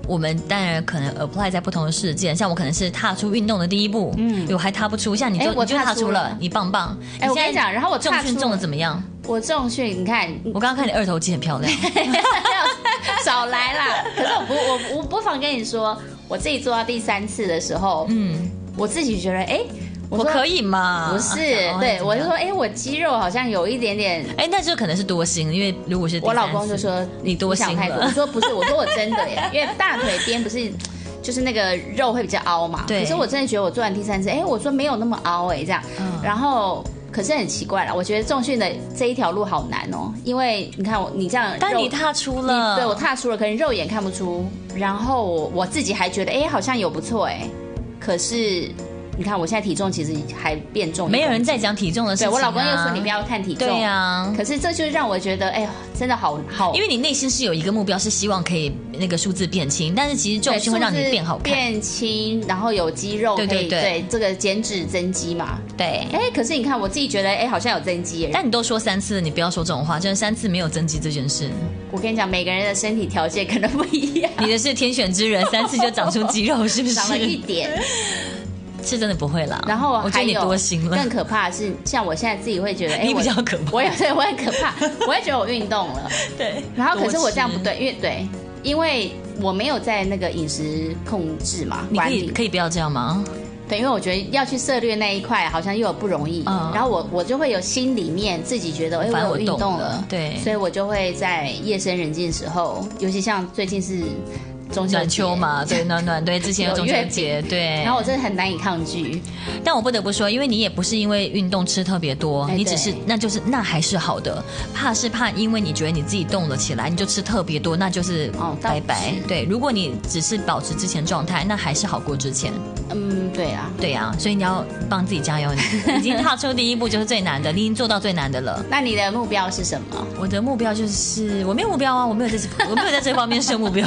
我们当然可能 apply 在不同的事件，像我可能是踏出运动的第一步，我还踏不出，像你就踏出了，你棒棒。 我跟你讲，然后我重训重的怎么样？ 我重训，你看， 我刚刚看你二头肌很漂亮， 少来啦。可是我不妨跟你说，我自己做到第3次的时候，我自己觉得， 我可以吗？ 不是，对，我就说，我肌肉好像有一点点， 那就可能是多心，因为如果是我老公就说你多心了， 我说不是，我说我真的耶，因为大腿边不是就是那个肉会比较凹嘛， 对。 可是我真的觉得我做完第3次，我说没有那么凹这样，然后。可是很奇怪啦，我觉得重训的这一条路好难哦，因为你看你这样， 但你踏出了， 对我踏出了，可能肉眼看不出，然后我自己还觉得好像有不错可是你看我现在体重其实还变重， 没有人在讲体重的事情， 对我老公又说你不要看体重， 对啊， 可是这就让我觉得真的好， 因为你内心是有一个目标，是希望可以那个数字变轻，但是其实重训会让你变好看、 变轻，然后有肌肉可以，对这个减脂增肌嘛， 对。 可是你看我自己觉得好像有增肌但你都说3次了，你不要说这种话，就是3次没有增肌这件事。 我跟你讲，每个人的身体条件可能不一样， 你的是天选之人，3次就长出肌肉，是不是？ 长了一点。 是真的不会啦， 然后我觉得你多心了。 更可怕的是，像我现在自己会觉得， 你比较可怕。 我很可怕，我会觉得我运动了。 对。 然后可是我这样不对，因为我没有在那个饮食控制嘛，管理。 可以不要这样吗？ 对，因为我觉得要去涉猎那一块，好像又有不容易。然后我就会有心里面自己觉得，我有运动了， 对， 所以我就会在夜深人静的时候，尤其像最近是。 暖秋嘛，对，暖，对，之前有中秋节，对， 然后我真的很难以抗拒。 但我不得不说，因为你也不是因为运动吃特别多，你只是那还是好的。怕因为你觉得你自己动了起来，你就吃特别多，那就是拜拜。对，如果你只是保持之前状态，那还是好过之前。 对啊， 对啊，所以你要帮自己加油。你已经踏出第一步就是最难的，你已经做到最难的了。 那你的目标是什么？ 我的目标就是我没有目标啊，我没有在这方面设目标。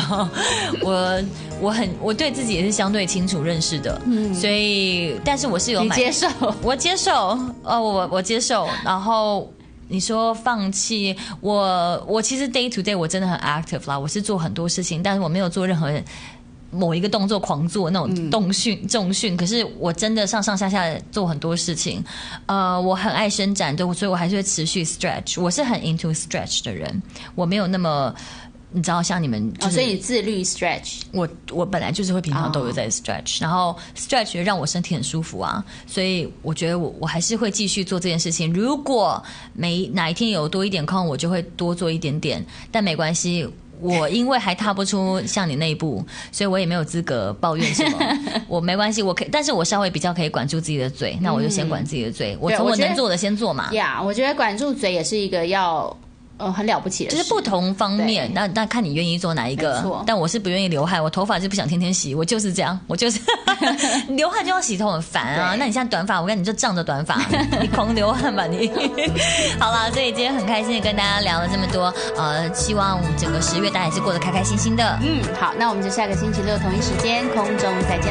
我对自己也是相对清楚认识的，所以但是我是有你接受， 我接受，我接受。然后你说放弃，我其实 day to day 我真的很 active 啦，我是做很多事情，但是我没有做任何某一个动作狂做那种重训，可是我真的上下做很多事情，我很爱伸展，对，所以我还是会持续 stretch， 我是很 into stretch 的人，我没有那么。你知道像你们所以你自律 stretch， 我本来就是会平常都有在 stretch，然后 stretch 让我身体很舒服啊，所以我觉得我还是会继续做这件事情。如果哪一天有多一点空，我就会多做一点点，但没关系。我因为还踏不出像你那一步，所以我也没有资格抱怨什么。我没关系，但是我稍微比较可以管住自己的嘴，那我就先管自己的嘴。我从我能做的先做嘛。 我觉得管住嘴也是一个要。很了不起的事， 就是不同方面，那看你愿意做哪一个。但我是不愿意流汗，我头发就不想天天洗，我就是这样，我就是流汗就要洗头很烦啊。那你像短发，我跟你就仗着短发，你狂流汗吧你。好了，所以今天很开心的跟大家聊了这么多，希望整个10月大家也是过得开开心心的。 好，那我们就下个星期六同一时间空中再见。